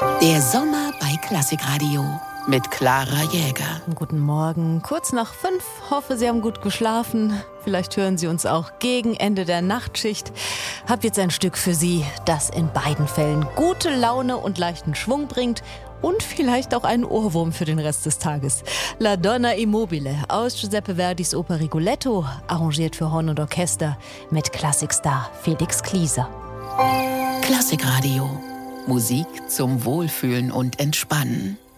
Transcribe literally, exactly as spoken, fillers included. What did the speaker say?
Der Sommer bei Klassikradio mit Clara Jäger. Guten Morgen, kurz nach fünf. Hoffe, Sie haben gut geschlafen. Vielleicht hören Sie uns auch gegen Ende der Nachtschicht. Hab jetzt ein Stück für Sie, das in beiden Fällen gute Laune und leichten Schwung bringt und vielleicht auch einen Ohrwurm für den Rest des Tages. La Donna Immobile aus Giuseppe Verdis Oper Rigoletto, arrangiert für Horn und Orchester mit Klassikstar Felix Klieser. Klassikradio. Musik zum Wohlfühlen und Entspannen.